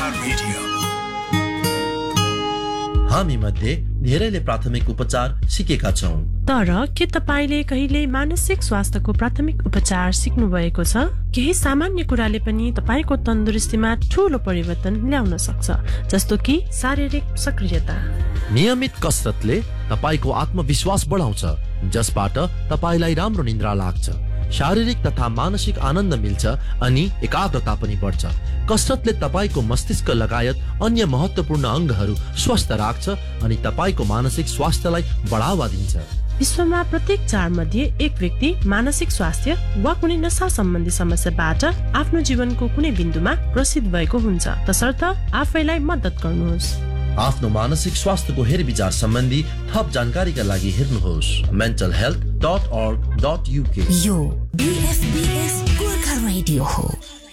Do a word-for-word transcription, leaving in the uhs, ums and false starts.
Gorkha radio. हामी मध्ये धेरैले प्राथमिक उपचार सिकेका छौं, तर के तपाईले कहिले मानसिक स्वास्थ्यको प्राथमिक उपचार सिक्नु भएको छ? केही सामान्य कुराले पनि तपाईको तन्दुरुस्तीमा ठूलो परिवर्तन ल्याउन सक्छ, जस्तो कि शारीरिक सक्रियता। नियमित कसरतले तपाईको आत्मविश्वास बढाउँछ, जसबाट तपाईलाई राम्रो निद्रा लाग्छ, शारीरिक तथा मानसिक आनन्द मिल्छ अनि एकाग्रता पनि बढ्छ। कसरतले तपाईको मस्तिष्क लगायत अन्य महत्त्वपूर्ण अङ्गहरू स्वस्थ राख्छ अनि तपाईको मानसिक स्वास्थ्यलाई बढावा दिन्छ। विश्वमा प्रत्येक चार मध्ये एक व्यक्ति मानसिक स्वास्थ्य वा कुनै नशा सम्बन्धी समस्याबाट आफ्नो जीवनको कुनै बिन्दुमा ग्रसित भएको हुन्छ। तसर्थ आफैलाई मद्दत गर्नुहोस्। आफ्नो मानसिक स्वास्थ्यको हेरविचार सम्बन्धी थप जानकारीका लागि हेर्नुहोस् मेन्टल हेल्थ डट अर्ग डट युके। यो बीएफबीएस गोर्खा रेडियो हो।